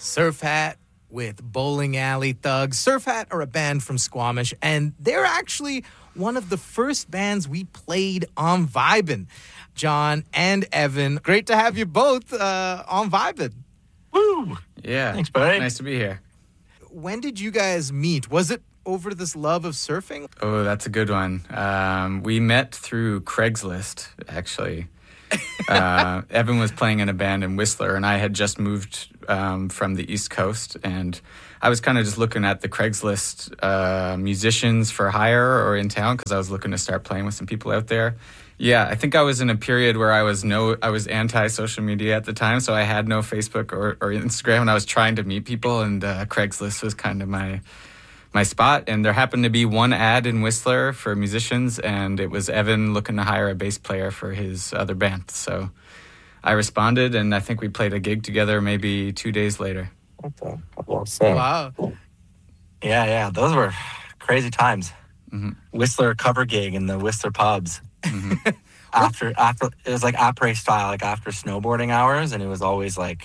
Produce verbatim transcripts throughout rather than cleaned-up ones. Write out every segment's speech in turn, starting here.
Surf Hat with Bowling Alley Thugs. Surf Hat are a band from Squamish, and they're actually one of the first bands we played on Vibin'. John and Evan, great to have you both uh, on Vibin'. Woo! Yeah. Thanks, buddy. Nice to be here. When did you guys meet? Was it over this love of surfing? Oh, that's a good one. Um, we met through Craigslist, actually. uh, Evan was playing in a band in Whistler, and I had just moved um, from the East Coast, and I was kind of just looking at the Craigslist uh, musicians for hire or in town because I was looking to start playing with some people out there. Yeah, I think I was in a period where I was no, I was anti-social media at the time, so I had no Facebook or, or Instagram, and I was trying to meet people, and uh, Craigslist was kind of my my spot. And there happened to be one ad in Whistler for musicians, and it was Evan looking to hire a bass player for his other band. So I responded, and I think we played a gig together maybe two days later. Okay. Wow. Yeah, yeah, those were crazy times. Mm-hmm. Whistler cover gig in the Whistler pubs. Mm-hmm. after after it was like après style, like after snowboarding hours, and it was always like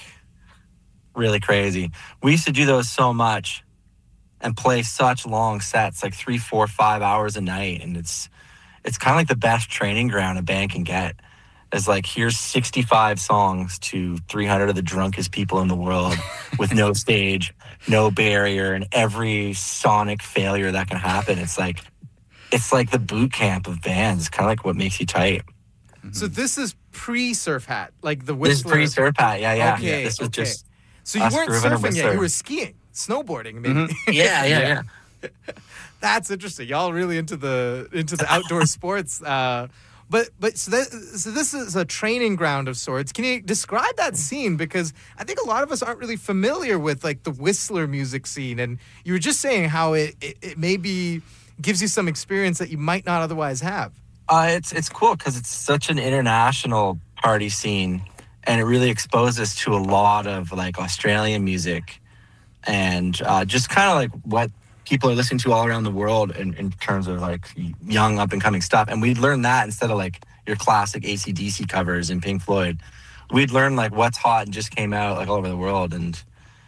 really crazy. We used to do those so much and play such long sets, like three, four, five hours a night, and it's it's kind of like the best training ground a band can get. It's like, here's sixty-five songs to three hundred of the drunkest people in the world with no stage, no barrier, and every sonic failure that can happen. It's like it's like the boot camp of bands. It's kind of like what makes you tight. Mm-hmm. So this is pre-Surf Hat, like the This is Whistler. pre-Surf Hat, yeah, yeah. Okay, yeah. This was okay. just So you us weren't grooving in surfing yet, Whistler. you were skiing, snowboarding maybe. Mm-hmm. yeah, yeah, Yeah. yeah. That's interesting. Y'all really into the into the outdoor sports. Uh, but but so, that, so this is a training ground of sorts. Can you describe that scene? Because I think a lot of us aren't really familiar with like the Whistler music scene. And you were just saying how it, it, it maybe gives you some experience that you might not otherwise have. Uh, it's it's cool because it's such an international party scene, and it really exposes to a lot of like Australian music, and uh, just kind of like what people are listening to all around the world in, in terms of like young up and coming stuff. And we'd learn that instead of like your classic A C D C covers and Pink Floyd. We'd learn like what's hot and just came out like all over the world. And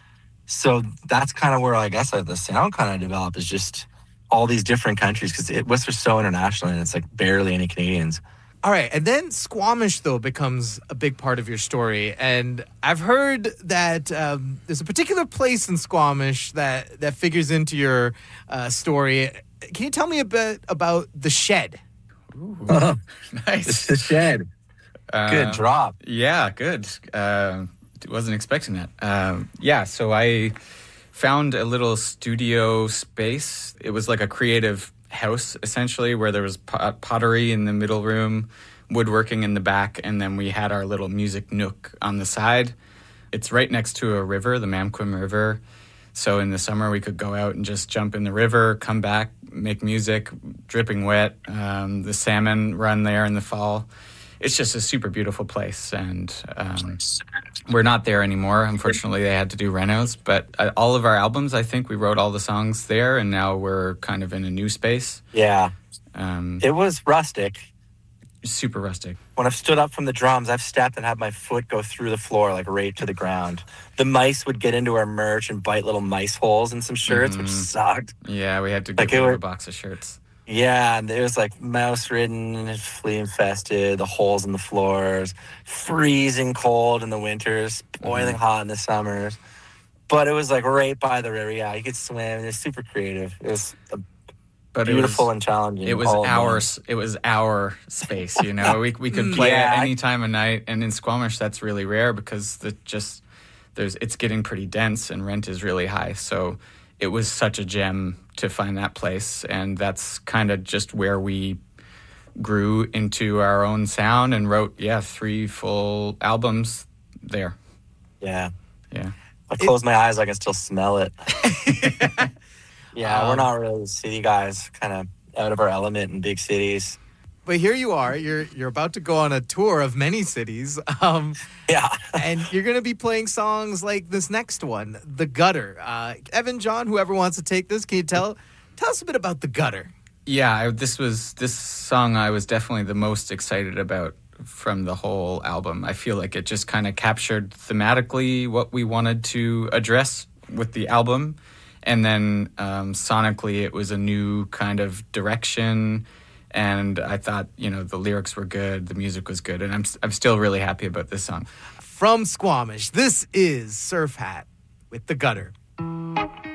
so that's kind of where I guess like, the sound kind of developed, is just all these different countries, because Whistler's so international and it's like barely any Canadians. All right, and then Squamish, though, becomes a big part of your story. And I've heard that um, there's a particular place in Squamish that, that figures into your uh, story. Can you tell me a bit about The Shed? Ooh, Oh, nice. it's the Shed. Good Uh, drop. Yeah, good. Uh, wasn't expecting that. Um, yeah, so I found a little studio space. It was like a creative house, essentially, where there was pot- pottery in the middle room, woodworking in the back, and then we had our little music nook on the side. It's right next to a river, the Mamquim River. So in the summer, we could go out and just jump in the river, come back, make music, dripping wet. Um, the salmon run there in the fall. It's just a super beautiful place, and um, we're not there anymore. Unfortunately, they had to do renos, but uh, all of our albums, I think we wrote all the songs there, and now we're kind of in a new space. Yeah. Um, It was rustic. super rustic. When I've stood up from the drums, I've stepped and had my foot go through the floor, like right to the ground. The mice would get into our merch and bite little mice holes in some shirts, Mhm. which sucked. Yeah, we had to Like get it rid of wa- a box of shirts. Yeah, and it was like mouse-ridden and flea-infested, the holes in the floors, freezing cold in the winters, boiling hot in the summers. But it was like right by the river. Yeah, you could swim. It was super creative. It was a But beautiful it was, and challenging. it was all in our one. s- it was our space, you know. we we could play Yeah. at any time of night, and in Squamish that's really rare because the just there's it's getting pretty dense and rent is really high. So it was such a gem to find that place, and that's kind of just where we grew into our own sound and wrote yeah three full albums there. Yeah. Yeah. I close my eyes, I can still smell it. Yeah, Um, we're not really city guys, kind of out of our element in big cities. But here you are. You're you're about to go on a tour of many cities. Um, Yeah. and you're going to be playing songs like this next one, The Gutter. Uh, Evan, John, whoever wants to take this, can you tell tell us a bit about The Gutter? Yeah, I, this was this song I was definitely the most excited about from the whole album. I feel like it just kind of captured thematically what we wanted to address with the album. And then um, sonically, it was a new kind of direction. And I thought, you know, the lyrics were good, the music was good. And I'm, I'm still really happy about this song. From Squamish, this is Surf Hat with The Gutter.